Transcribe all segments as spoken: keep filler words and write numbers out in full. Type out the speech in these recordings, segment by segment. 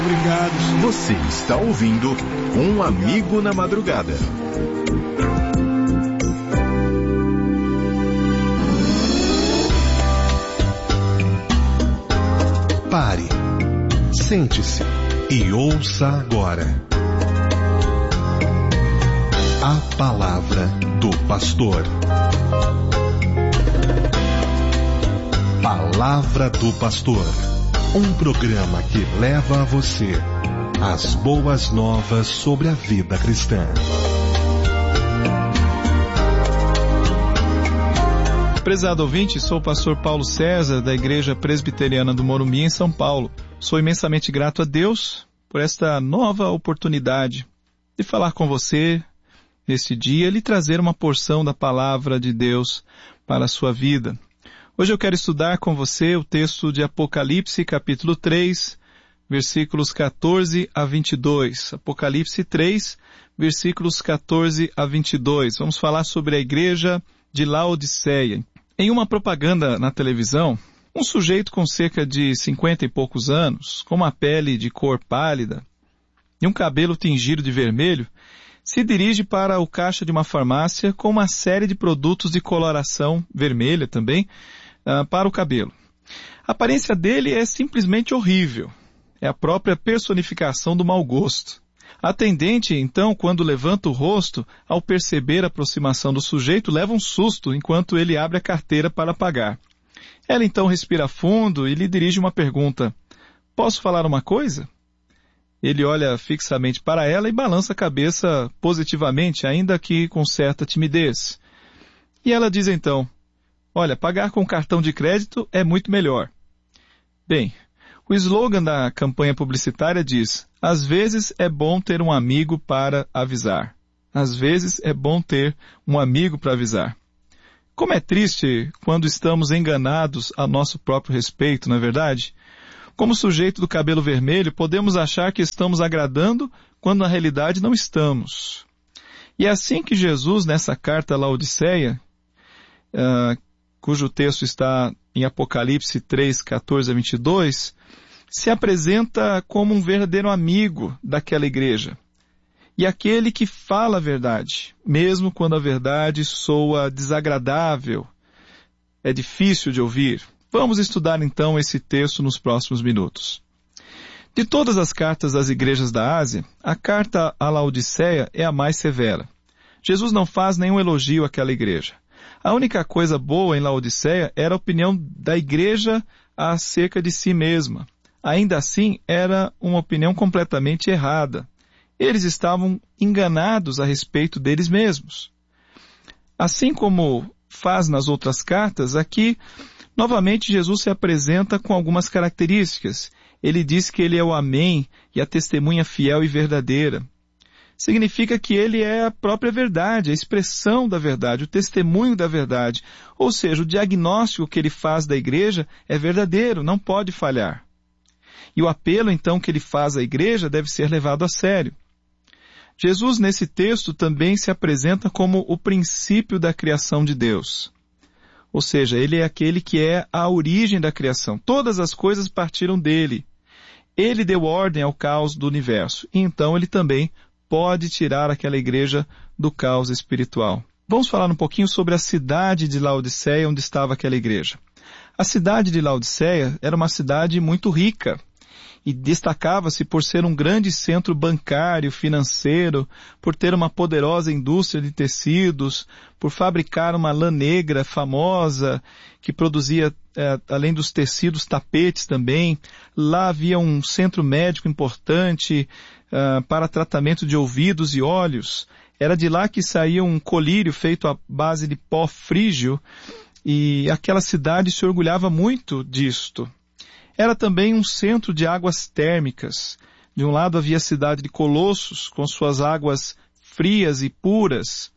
Obrigado. Você está ouvindo Um Amigo na Madrugada. Pare, sente-se e ouça agora a palavra do pastor. Palavra do Pastor, um programa que leva a você as boas novas sobre a vida cristã. Prezado ouvinte, sou o pastor Paulo César, da Igreja Presbiteriana do Morumbi, em São Paulo. Sou imensamente grato a Deus por esta nova oportunidade de falar com você neste dia e lhe trazer uma porção da palavra de Deus para a sua vida. Hoje eu quero estudar com você o texto de Apocalipse, capítulo três, versículos catorze a vinte e dois. Apocalipse três, versículos catorze a vinte e dois. Vamos falar sobre a igreja de Laodiceia. Em uma propaganda na televisão, um sujeito com cerca de cinquenta e poucos anos, com uma pele de cor pálida e um cabelo tingido de vermelho, se dirige para o caixa de uma farmácia com uma série de produtos de coloração vermelha também, uh, para o cabelo. A aparência dele é simplesmente horrível. É a própria personificação do mau gosto. A atendente, então, quando levanta o rosto, ao perceber a aproximação do sujeito, leva um susto enquanto ele abre a carteira para pagar. Ela então respira fundo e lhe dirige uma pergunta. Posso falar uma coisa? Ele olha fixamente para ela e balança a cabeça positivamente, ainda que com certa timidez. E ela diz então, olha, pagar com cartão de crédito é muito melhor. Bem, o slogan da campanha publicitária diz, às vezes é bom ter um amigo para avisar. Às vezes é bom ter um amigo para avisar. Como é triste quando estamos enganados a nosso próprio respeito, não é verdade? Como sujeito do cabelo vermelho, podemos achar que estamos agradando quando na realidade não estamos. E é assim que Jesus, nessa carta a Laodiceia, uh, cujo texto está em Apocalipse três, catorze a vinte e dois, se apresenta como um verdadeiro amigo daquela igreja. E aquele que fala a verdade, mesmo quando a verdade soa desagradável, é difícil de ouvir. Vamos estudar então esse texto nos próximos minutos. De todas as cartas às igrejas da Ásia, a carta a Laodiceia é a mais severa. Jesus não faz nenhum elogio àquela igreja. A única coisa boa em Laodiceia era a opinião da igreja acerca de si mesma. Ainda assim, era uma opinião completamente errada. Eles estavam enganados a respeito deles mesmos. Assim como faz nas outras cartas, aqui novamente, Jesus se apresenta com algumas características. Ele diz que ele é o Amém e a testemunha fiel e verdadeira. Significa que ele é a própria verdade, a expressão da verdade, o testemunho da verdade. Ou seja, o diagnóstico que ele faz da igreja é verdadeiro, não pode falhar. E o apelo, então, que ele faz à igreja deve ser levado a sério. Jesus, nesse texto, também se apresenta como o princípio da criação de Deus. Ou seja, ele é aquele que é a origem da criação. Todas as coisas partiram dele. Ele deu ordem ao caos do universo. E então ele também pode tirar aquela igreja do caos espiritual. Vamos falar um pouquinho sobre a cidade de Laodiceia, onde estava aquela igreja. A cidade de Laodiceia era uma cidade muito rica e destacava-se por ser um grande centro bancário, financeiro, por ter uma poderosa indústria de tecidos, por fabricar uma lã negra famosa, que produzia, é, além dos tecidos, tapetes também. Lá havia um centro médico importante uh, para tratamento de ouvidos e olhos. Era de lá que saía um colírio feito à base de pó frígio, e aquela cidade se orgulhava muito disto. Era também um centro de águas térmicas. De um lado havia a cidade de Colossos, com suas águas frias e puras,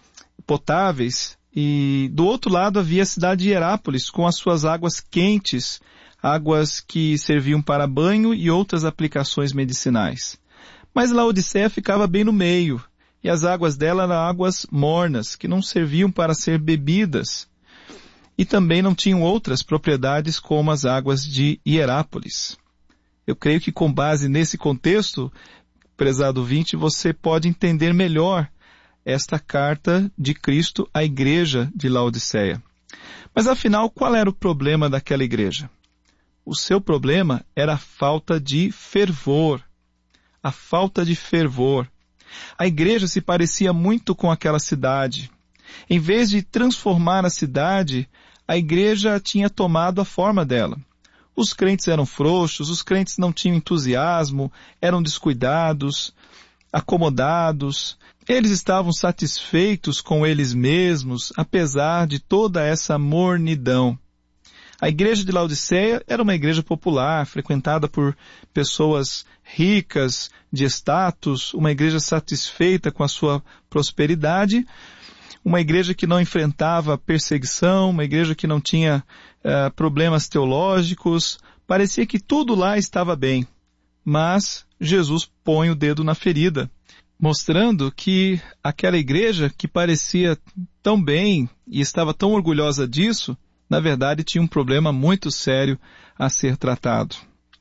potáveis, e do outro lado havia a cidade de Hierápolis, com as suas águas quentes, águas que serviam para banho e outras aplicações medicinais. Mas Laodiceia ficava bem no meio, e as águas dela eram águas mornas, que não serviam para ser bebidas, e também não tinham outras propriedades como as águas de Hierápolis. Eu creio que com base nesse contexto, prezado ouvinte, você pode entender melhor esta carta de Cristo à igreja de Laodiceia. Mas afinal, qual era o problema daquela igreja? O seu problema era a falta de fervor. A falta de fervor. A igreja se parecia muito com aquela cidade. Em vez de transformar a cidade, a igreja tinha tomado a forma dela. Os crentes eram frouxos, os crentes não tinham entusiasmo, eram descuidados, acomodados. Eles estavam satisfeitos com eles mesmos, apesar de toda essa mornidão. A igreja de Laodiceia era uma igreja popular, frequentada por pessoas ricas, de status, uma igreja satisfeita com a sua prosperidade, uma igreja que não enfrentava perseguição, uma igreja que não tinha uh, problemas teológicos. Parecia que tudo lá estava bem. Mas Jesus põe o dedo na ferida, mostrando que aquela igreja que parecia tão bem e estava tão orgulhosa disso, na verdade tinha um problema muito sério a ser tratado.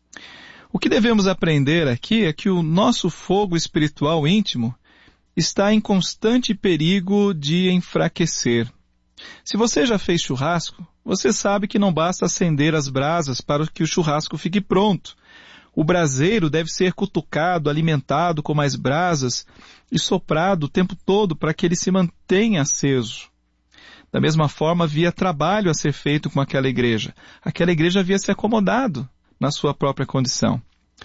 O que devemos aprender aqui é que o nosso fogo espiritual íntimo está em constante perigo de enfraquecer. Se você já fez churrasco, você sabe que não basta acender as brasas para que o churrasco fique pronto. O braseiro deve ser cutucado, alimentado com mais brasas e soprado o tempo todo para que ele se mantenha aceso. Da mesma forma, havia trabalho a ser feito com aquela igreja. Aquela igreja havia se acomodado na sua própria condição.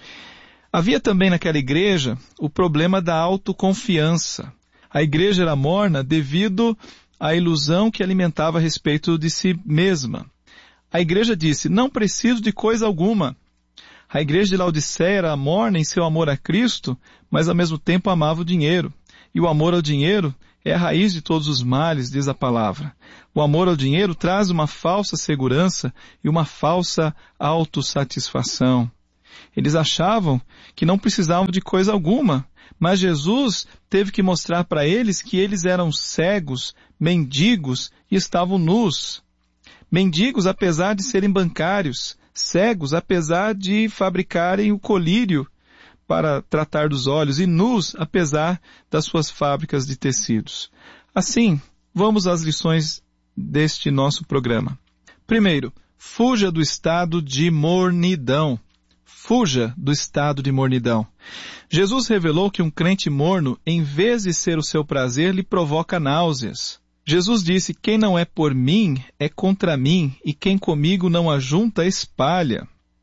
Havia também naquela igreja o problema da autoconfiança. A igreja era morna devido à ilusão que alimentava a respeito de si mesma. A igreja disse, não preciso de coisa alguma. A igreja de Laodiceia era morna em seu amor a Cristo, mas ao mesmo tempo amava o dinheiro. E o amor ao dinheiro é a raiz de todos os males, diz a palavra. O amor ao dinheiro traz uma falsa segurança e uma falsa autossatisfação. Eles achavam que não precisavam de coisa alguma, mas Jesus teve que mostrar para eles que eles eram cegos, mendigos e estavam nus. Mendigos apesar de serem bancários, cegos apesar de fabricarem o colírio para tratar dos olhos e nus apesar das suas fábricas de tecidos. Assim, vamos às lições deste nosso programa. Primeiro, fuja do estado de mornidão. Fuja do estado de mornidão. Jesus revelou que um crente morno, em vez de ser o seu prazer, lhe provoca náuseas. Jesus disse, quem não é por mim, é contra mim, e quem comigo não ajunta, espalha.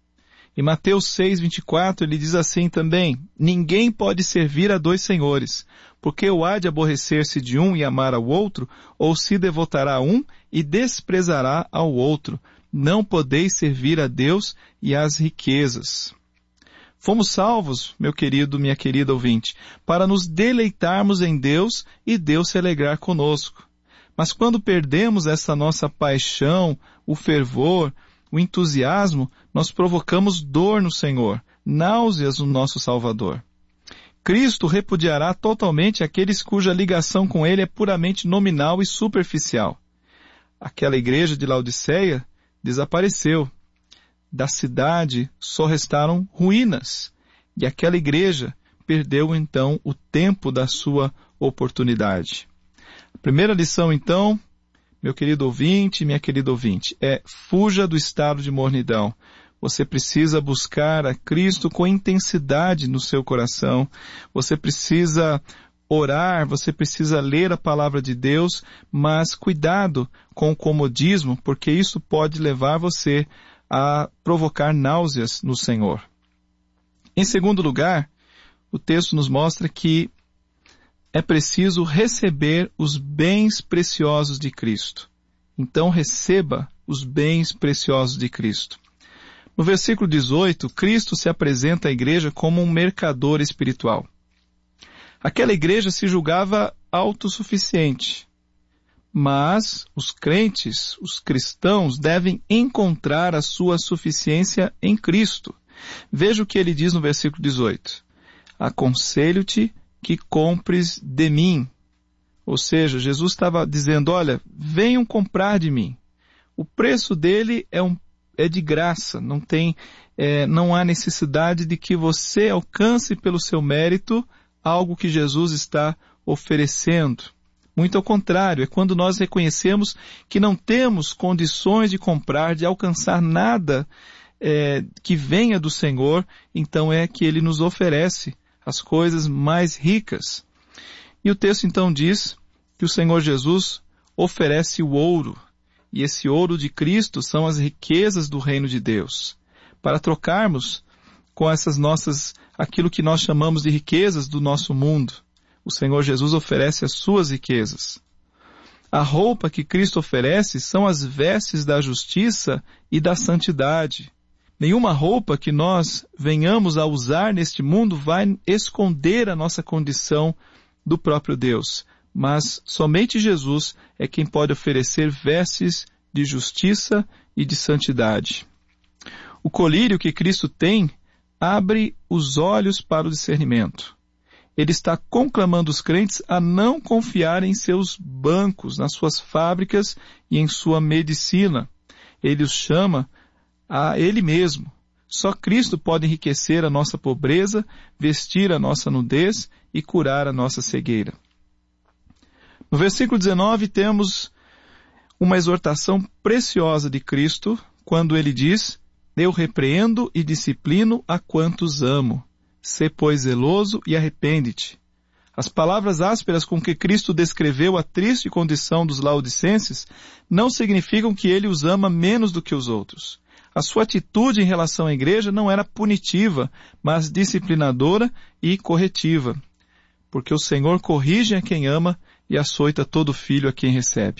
Em Mateus seis, vinte e quatro, ele diz assim também, ninguém pode servir a dois senhores, porque ou há de aborrecer-se de um e amar ao outro, ou se devotará a um e desprezará ao outro. Não podeis servir a Deus e às riquezas. Fomos salvos, meu querido, minha querida ouvinte, para nos deleitarmos em Deus e Deus se alegrar conosco. Mas quando perdemos essa nossa paixão, o fervor, o entusiasmo, nós provocamos dor no Senhor, náuseas no nosso Salvador. Cristo repudiará totalmente aqueles cuja ligação com Ele é puramente nominal e superficial. Aquela igreja de Laodiceia desapareceu. Da cidade só restaram ruínas. E aquela igreja perdeu então o tempo da sua oportunidade. A primeira lição então, meu querido ouvinte, minha querida ouvinte, é fuja do estado de mornidão. Você precisa buscar a Cristo com intensidade no seu coração. Você precisa orar, você precisa ler a palavra de Deus, mas cuidado com o comodismo, porque isso pode levar você a provocar náuseas no Senhor. Em segundo lugar, o texto nos mostra que é preciso receber os bens preciosos de Cristo. Então receba os bens preciosos de Cristo. No versículo dezoito, Cristo se apresenta à igreja como um mercador espiritual. Aquela igreja se julgava autossuficiente, mas os crentes, os cristãos, devem encontrar a sua suficiência em Cristo. Veja o que ele diz no versículo dezoito. Aconselho-te que compres de mim. Ou seja, Jesus estava dizendo, olha, venham comprar de mim. O preço dele é, um, é de graça, não tem é, não há necessidade de que você alcance pelo seu mérito algo que Jesus está oferecendo. Muito ao contrário, é quando nós reconhecemos que não temos condições de comprar, de alcançar nada é, que venha do Senhor, então é que Ele nos oferece as coisas mais ricas. E o texto então diz que o Senhor Jesus oferece o ouro, e esse ouro de Cristo são as riquezas do reino de Deus. Para trocarmos com essas nossas, aquilo que nós chamamos de riquezas do nosso mundo, o Senhor Jesus oferece as suas riquezas. A roupa que Cristo oferece são as vestes da justiça e da santidade. Nenhuma roupa que nós venhamos a usar neste mundo vai esconder a nossa condição do próprio Deus, mas somente Jesus é quem pode oferecer vestes de justiça e de santidade. O colírio que Cristo tem abre os olhos para o discernimento. Ele está conclamando os crentes a não confiar em seus bancos, nas suas fábricas e em sua medicina. Ele os chama a Ele mesmo. Só Cristo pode enriquecer a nossa pobreza, vestir a nossa nudez e curar a nossa cegueira. No versículo dezenove temos uma exortação preciosa de Cristo, quando ele diz: eu repreendo e disciplino a quantos amo. Sê, pois, zeloso e arrepende-te. As palavras ásperas com que Cristo descreveu a triste condição dos laodicenses não significam que ele os ama menos do que os outros. A sua atitude em relação à igreja não era punitiva, mas disciplinadora e corretiva, porque o Senhor corrige a quem ama e açoita todo filho a quem recebe.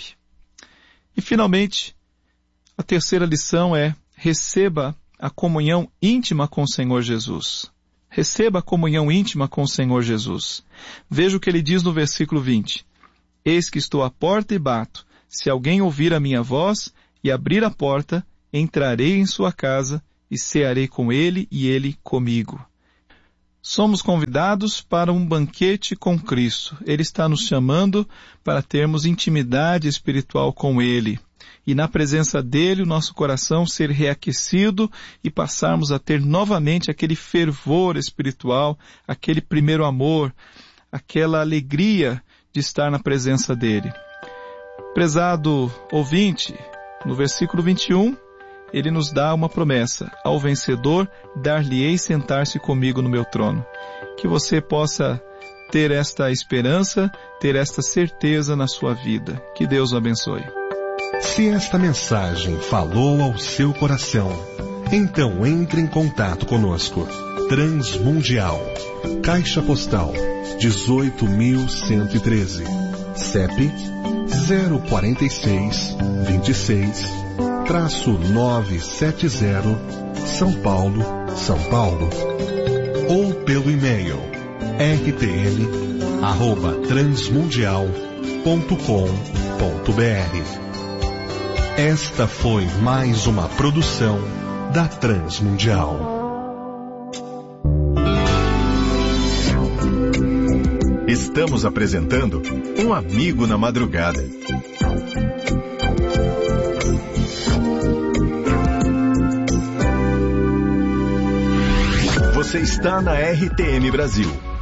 E, finalmente, a terceira lição é: receba a comunhão íntima com o Senhor Jesus. Receba a comunhão íntima com o Senhor Jesus. Veja o que ele diz no versículo vinte. Eis que estou à porta e bato. Se alguém ouvir a minha voz e abrir a porta, entrarei em sua casa e cearei com ele e ele comigo. Somos convidados para um banquete com Cristo. Ele está nos chamando para termos intimidade espiritual com Ele. E na presença dele, o nosso coração ser reaquecido e passarmos a ter novamente aquele fervor espiritual, aquele primeiro amor, aquela alegria de estar na presença dele. Prezado ouvinte, no versículo vinte e um, ele nos dá uma promessa: ao vencedor dar-lhe-ei sentar-se comigo no meu trono. Que você possa ter esta esperança, ter esta certeza na sua vida. Que Deus o abençoe. Se esta mensagem falou ao seu coração, então entre em contato conosco. Transmundial, Caixa Postal dezoito mil cento e treze, C E P zero quatro seis, vinte e seis, traço novecentos e setenta, São Paulo, São Paulo. Ou pelo e-mail r t m arroba transmundial ponto com ponto b r. Esta foi mais uma produção da Transmundial. Estamos apresentando Um Amigo na Madrugada. Você está na R T M Brasil,